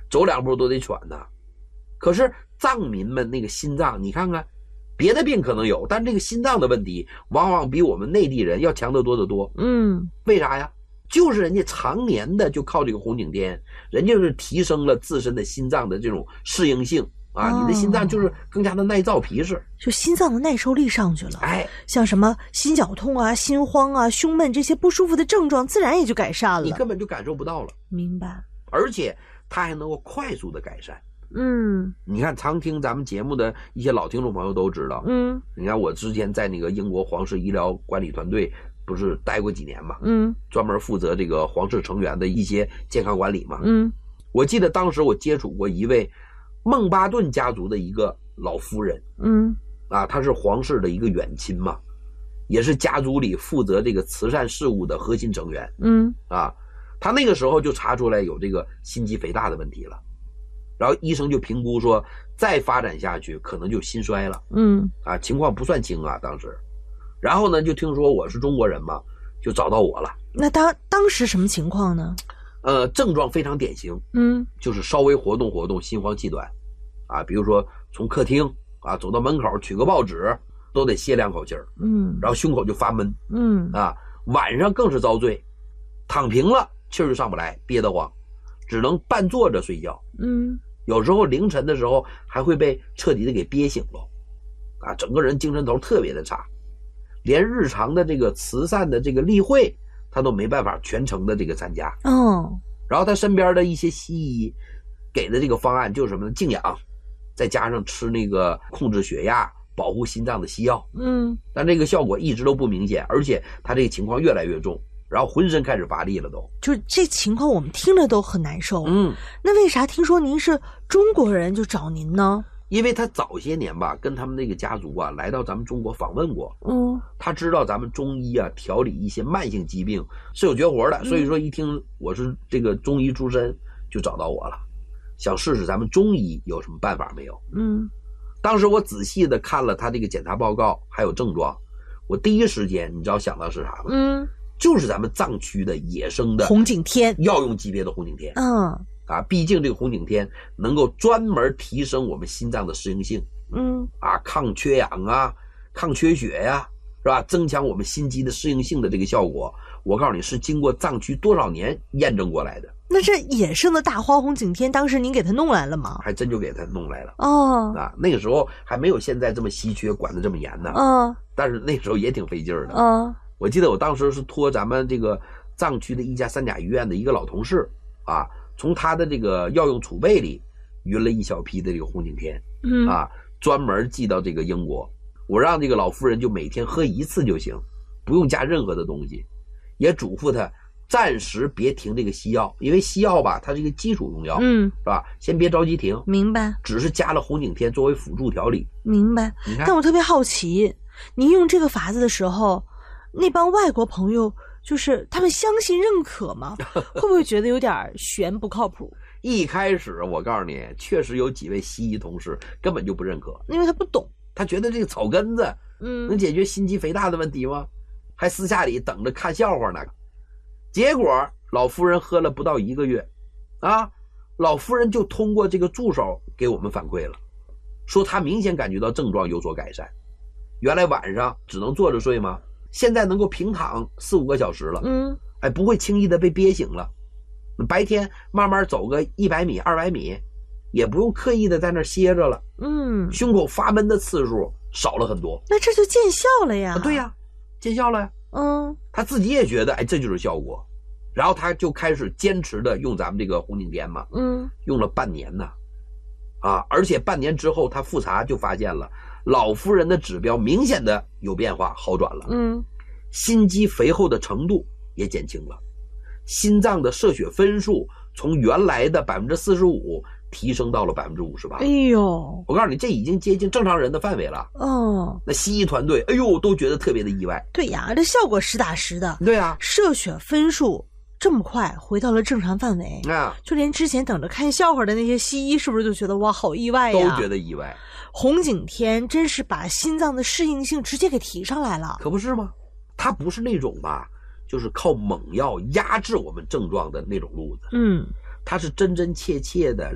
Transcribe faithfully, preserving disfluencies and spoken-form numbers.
走两步都得喘呢。可是藏民们那个心脏，你看看，别的病可能有，但这个心脏的问题往往比我们内地人要强得多得多。 嗯， 为啥呀？就是人家常年的就靠这个红景天，人家是提升了自身的心脏的这种适应性啊， 哦、 你的心脏就是更加的耐造皮实， 就心脏的耐受力上去了。 哎， 像什么心绞痛啊、心慌啊、胸闷这些不舒服的症状，自然也就改善了。 你根本就感受不到了。 明白。 而且它还能够快速的改善。 嗯， 你看常听咱们节目的一些老听众朋友都知道， 嗯， 你看我之前在那个英国皇室医疗管理团队不是待过几年嘛， 嗯， 专门负责这个皇室成员的一些健康管理嘛， 嗯， 我记得当时我接触过一位孟巴顿家族的一个老夫人， 嗯， 啊，她是皇室的一个远亲嘛，也是家族里负责这个慈善事务的核心成员， 嗯， 啊，她那个时候就查出来有这个心肌肥大的问题了。然后医生就评估说，再发展下去可能就心衰了， 嗯， 啊，情况不算轻啊，当时。然后呢，就听说我是中国人嘛，就找到我了。 那当当时什么情况呢？ 呃，症状非常典型， 嗯， 就是稍微活动活动，心慌气短，啊，比如说从客厅啊走到门口取个报纸，都得歇两口气儿， 嗯， 然后胸口就发闷， 嗯， 啊，晚上更是遭罪，躺平了气儿就上不来，憋得慌，只能半坐着睡觉， 嗯。 有时候凌晨的时候还会被彻底的给憋醒了，啊，整个人精神头特别的差，连日常的这个慈善的这个例会，他都没办法全程的这个参加。 哦， 然后他身边的一些西医给的这个方案就是什么呢？静养，再加上吃那个控制血压、保护心脏的西药。 嗯， 但这个效果一直都不明显，而且他这个情况越来越重。然后浑身开始乏力了都， 就这情况我们听着都很难受。 嗯， 那为啥听说您是中国人就找您呢？ 因为他早些年吧，跟他们那个家族啊来到咱们中国访问过， 嗯， 他知道咱们中医啊调理一些慢性疾病是有绝活的，所以说一听我是这个中医出身，就找到我了，想试试咱们中医有什么办法没有。 嗯， 当时我仔细的看了他这个检查报告还有症状，我第一时间你知道想到是啥吗？ 嗯， 就是咱们藏区的野生的红景天， 药用级别的红景天。 嗯， 啊，毕竟这个红景天能够专门提升我们心脏的适应性， 嗯， 啊，抗缺氧啊，抗缺血呀、啊，是吧？增强我们心肌的适应性的这个效果，我告诉你是经过藏区多少年验证过来的。 那这野生的大花红景天，当时您给他弄来了吗？ 还真就给他弄来了。 哦， 啊，那个时候还没有现在这么稀缺，管得这么严呢。 嗯， 但是那时候也挺费劲儿的。 嗯， 我记得我当时是托咱们这个藏区的一家三甲医院的一个老同事啊，从他的这个药用储备里匀了一小批的这个红景天， 嗯啊，专门寄到这个英国。我让这个老夫人就每天喝一次就行，不用加任何的东西，也嘱咐她暂时别停这个西药，因为西药吧，它是一个基础用药， 嗯， 是吧？先别着急停， 明白， 只是加了红景天作为辅助调理。 明白。但我特别好奇，您用这个法子的时候，那帮外国朋友就是他们相信认可吗？会不会觉得有点悬不靠谱？ 一开始我告诉你，确实有几位西医同事根本就不认可， 因为他不懂， 他觉得这个草根子，嗯，能解决心肌肥大的问题吗？还私下里等着看笑话呢。结果老夫人喝了不到一个月，啊，老夫人就通过这个助手给我们反馈了，说她明显感觉到症状有所改善。原来晚上只能坐着睡吗？现在能够平躺四五个小时了， 嗯， 哎，不会轻易的被憋醒了。白天慢慢走个一百米、二百米，也不用刻意的在那儿歇着了， 嗯， 胸口发闷的次数少了很多。 那这就见效了呀！ 啊、对呀，见效了呀。 嗯， 他自己也觉得，哎，这就是效果。然后他就开始坚持的用咱们这个红景天嘛， 嗯，用了半年呢，啊，而且半年之后他复查就发现了老夫人的指标明显的有变化，好转了， 嗯， 心肌肥厚的程度也减轻了，心脏的射血分数从原来的百分之四十五提升到了百分之五十八。 哎呦， 我告诉你，这已经接近正常人的范围了。 哦， 那西医团队，哎呦，都觉得特别的意外。 对呀，这效果实打实的。 对啊， 射血分数这么快回到了正常范围啊， 就连之前等着看笑话的那些西医是不是就觉得哇好意外呀？ 都觉得意外。 红景天真是把心脏的适应性直接给提上来了。 可不是吗？它不是那种吧就是靠猛药压制我们症状的那种路子， 嗯， 它是真真切切的